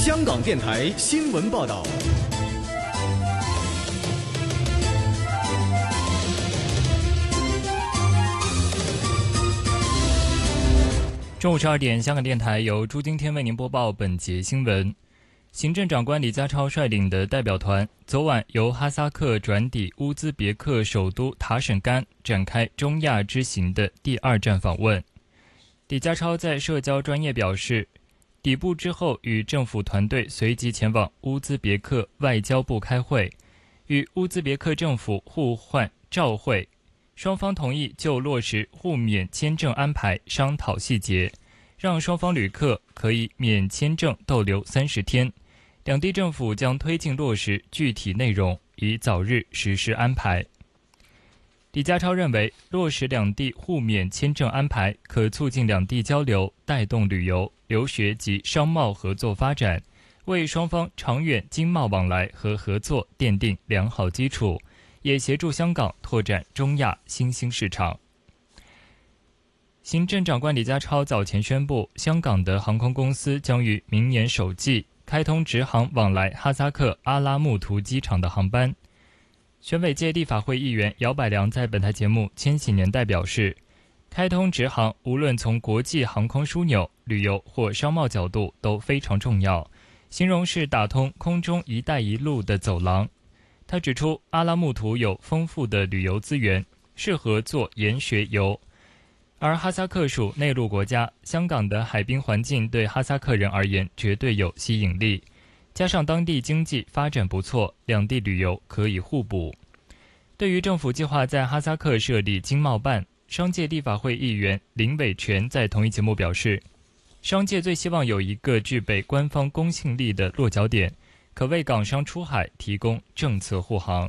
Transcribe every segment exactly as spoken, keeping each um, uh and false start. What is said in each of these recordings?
香港电台新闻报道。 中午十二点，香港电台由朱金天为您播报本节新闻。行政长官李家超率领的代表团昨晚由哈萨克转抵乌兹别克首都塔什干，展开中亚之行的第二站访问。李家超在社交专页表示，抵埗之后与政府团队随即前往乌兹别克外交部开会，与乌兹别克政府互换照会，双方同意就落实互免签证安排商讨细节，让双方旅客可以免签证逗留三十天。两地政府将推进落实具体内容，以早日实施安排。李家超认为，落实两地互免签证安排，可促进两地交流，带动旅游、留学及商贸合作发展，为双方长远经贸往来和合作奠定良好基础，也协助香港拓展中亚新兴市场。行政长官李家超早前宣布，香港的航空公司将于明年首季开通直航往来哈萨克阿拉木图机场的航班。选委界立法会议员姚百良在本台节目《千禧年代》表示，开通直航无论从国际航空枢纽、旅游或商贸角度都非常重要，形容是打通空中一带一路的走廊。他指出，阿拉木图有丰富的旅游资源，适合做研学游，而哈萨克属内陆国家，香港的海滨环境对哈萨克人而言绝对有吸引力，加上当地经济发展不错，两地旅游可以互补。对于政府计划在哈萨克设立经贸办，商界立法会议员林伟全在同一节目表示，商界最希望有一个具备官方公信力的落脚点，可为港商出海提供政策护航。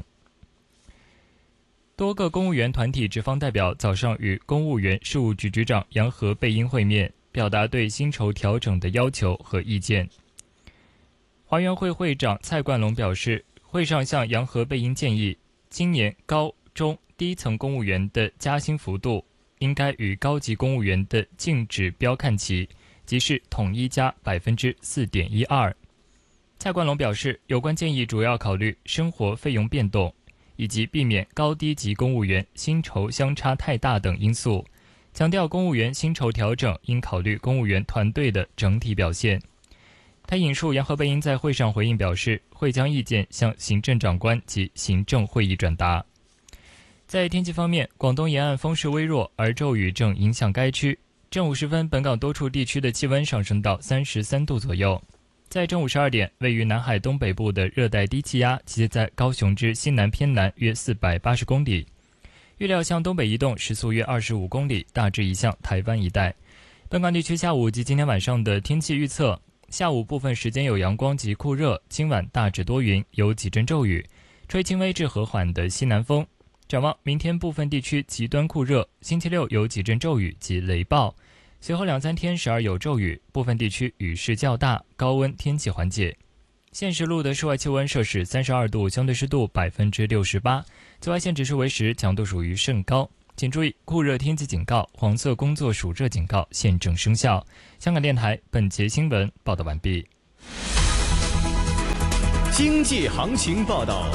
多个公务员团体职方代表早上与公务员事务局局长杨和贝因会面，表达对薪酬调整的要求和意见。华员会会长蔡冠龙表示，会上向杨和贝因建议，今年高中低层公务员的加薪幅度应该与高级公务员的净指标看齐，即是统一加 百分之四点一二。 蔡冠龙表示，有关建议主要考虑生活费用变动，以及避免高低级公务员薪酬相差太大等因素，强调公务员薪酬调整应考虑公务员团队的整体表现。他引述杨和贝因在会上回应表示，会将意见向行政长官及行政会议转达。在天气方面，广东沿岸风势微弱，而骤雨正影响该区。正午时分，本港多处地区的气温上升到三十三度左右。在正午十二点，位于南海东北部的热带低气压集结在高雄之西南偏南约四百八十公里，预料向东北移动，时速约二十五公里，大致移向台湾一带。本港地区下午及今天晚上的天气预测：下午部分时间有阳光及酷热，今晚大致多云，有几阵骤雨，吹轻微至和缓的西南风。展望明天部分地区极端酷热，星期六有几阵骤雨及雷暴，随后两三天时而有骤雨，部分地区雨势较大，高温天气缓解。现时路的室外气温摄氏三十二度，相对湿度 百分之六十八， 紫外线指数为十，强度属于甚高。请注意，酷热天气警告、黄色工作暑热警告现正生效。香港电台本节新闻报道完毕。 经济行情报道。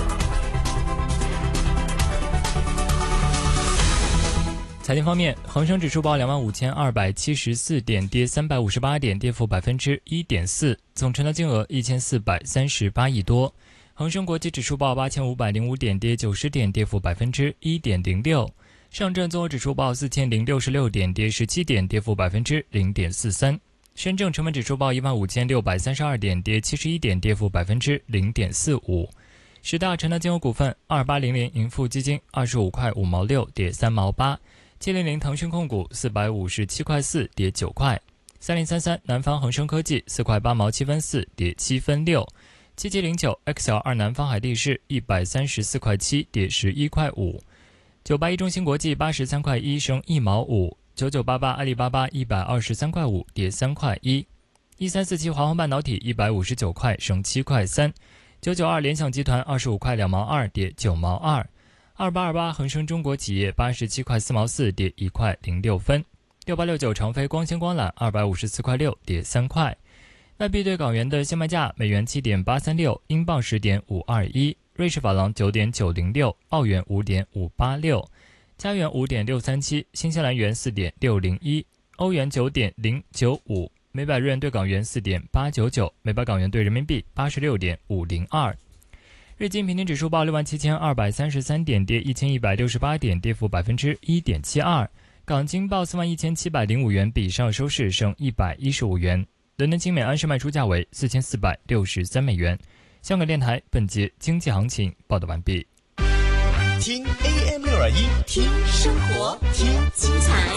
财经方面，恒生指数报两万五千二百七十四点，跌三百五十八点，跌幅 百分之一点四， 总成交金额一千四百三十八亿多。恒生国际指数报八千五百零五点，跌九十点，跌幅 百分之一点零六。上证综合指数报四千零六十六点，跌十七点，跌幅 百分之零点四三。深证成分指数报一万五千六百三十二点，跌七十一点，跌幅 百分之零点四五。十大成交金额股份：二八零零盈富基金二十五块五毛六，跌三毛八；七零零腾讯控股四百五十七块四，跌九块；三零三三南方恒生科技四块八毛七分四，跌七分六；七七零九 X L 二南方海力士一百三十四块七，跌十一块五；九八一中芯国际八十三块一，升一毛五；九九八八阿里巴巴一百二十三块五，跌三块一；一三四七华虹半导体一百五十九块，升七块三；九九二联想集团二十五块两毛二，跌九毛二；二八二八恒生中国企业八十七块四毛四，跌一块零六分；六八六九长飞光纤光缆二百五十四块六，跌三块； 外币对港元的现卖价：美元七点八三六，英镑十点五二一，瑞士法郎九点九零六，澳元五点五八六，加元五点六三七，新西兰元四点六零一，欧元九点零九五，每百日元对港元四点八九九，每百港元对人民币八十六点五零二。日经平均指数报六万七千二百三十三点，跌一千一百六十八点，跌幅百分之一点七二。港金报四万一千七百零五元，比上收市升一百一十五元。伦敦金每安士卖出价为四千四百六十三美元。香港电台本节经济行情报道完毕。 听 A M 六二一， 听生活，听精彩，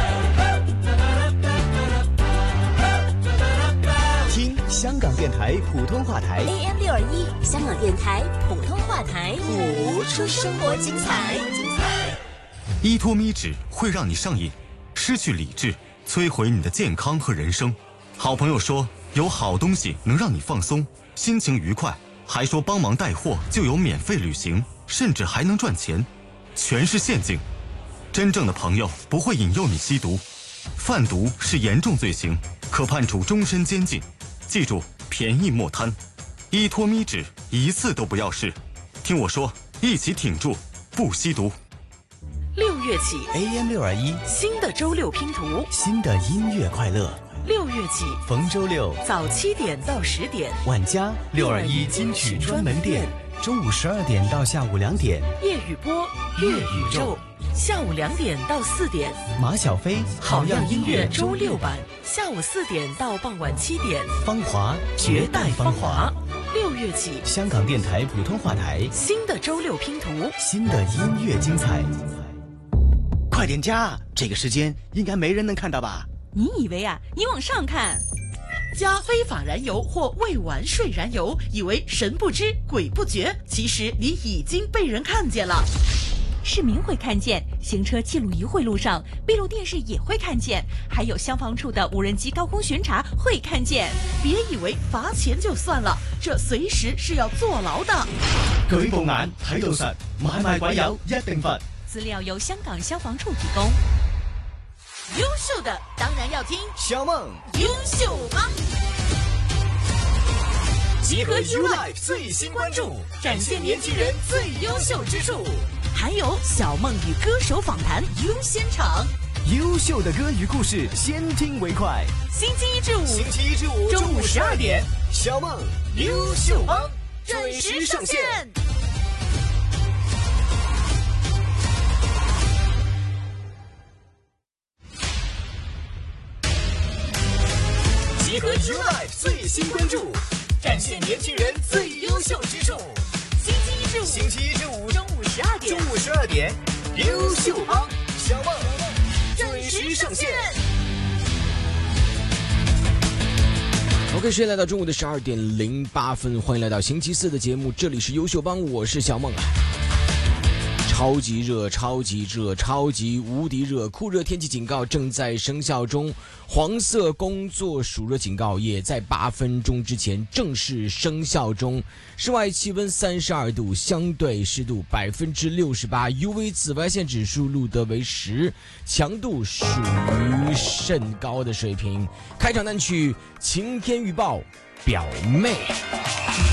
听香港电台普通话台 A M 六二一，香港电台普通话台， 谱出生活精彩。 依托咪脂会让你上瘾，失去理智，摧毁你的健康和人生。好朋友说有好东西能让你放松，心情愉快，还说帮忙带货就有免费旅行，甚至还能赚钱，全是陷阱。真正的朋友不会引诱你吸毒，贩毒是严重罪行，可判处终身监禁。记住，便宜莫贪，依托咪脂一次都不要试。听我说，一起挺住，不吸毒。 六月起 A M 六二一， 新的周六拼图， 新的音乐快乐。 六月起逢周六早七点到十点， 万家六二一金曲专门店，中午十二点到下午两点， 叶雨波乐宇宙，下午两点到四点， 马小飞好样音乐周六版，下午四点到傍晚七点， 芳华绝代芳华。六月起， 香港电台普通话台， 新的周六拼图， 新的音乐精彩。快点加，这个时间应该没人能看到吧？ 你以为啊？你往上看， 加非法燃油或未完税燃油，以为神不知鬼不觉，其实你已经被人看见了。 市民会看见，行车记录仪会录上，闭路电视也会看见，还有消防处的无人机高空巡查会看见。 别以为罚钱就算了，这随时是要坐牢的。 舉步眼睇到實，買賣鬼友一定罰。 资料由香港消防处提供。 优秀的当然要听小梦优秀帮， 集合 U Life 最新关注，展现年轻人最优秀之处， 还有小梦与歌手访谈优先场， 优秀的歌与故事，先听为快。 星期一至五， 星期一至五中午十二点，小梦优秀帮准时上线。集合 U Life 最新关注，展现年轻人最优秀之处。 星期一至五， 星期一至五中午十二点， 中午十二点，优秀帮小梦准时上线。 OK， 时间来到中午的十二点零八分，欢迎来到星期四的节目，这里是优秀帮，我是小梦啊。超级热，超级热，超级无敌热，酷热天气警告正在生效中，黄色工作暑热警告也在八分钟之前正式生效中。室外气温三十二度，相对湿度百分之六十八 ，U V 紫外线指数录得为十，强度属于甚高的水平。开场单曲《晴天预报》，表妹。